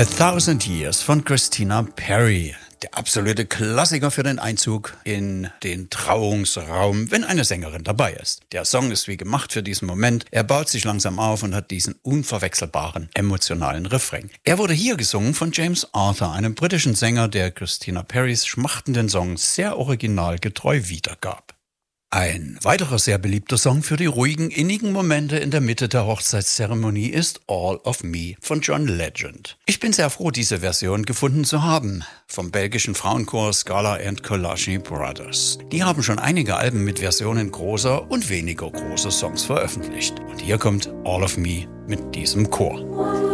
A Thousand Years von Christina Perri. Der absolute Klassiker für den Einzug in den Trauungsraum, wenn eine Sängerin dabei ist. Der Song ist wie gemacht für diesen Moment. Er baut sich langsam auf und hat diesen unverwechselbaren, emotionalen Refrain. Er wurde hier gesungen von James Arthur, einem britischen Sänger, der Christina Perris schmachtenden Song sehr originalgetreu wiedergab. Ein weiterer sehr beliebter Song für die ruhigen, innigen Momente in der Mitte der Hochzeitszeremonie ist All of Me von John Legend. Ich bin sehr froh, diese Version gefunden zu haben, vom belgischen Frauenchor Scala and Kolashi Brothers. Die haben schon einige Alben mit Versionen großer und weniger großer Songs veröffentlicht. Und hier kommt All of Me mit diesem Chor.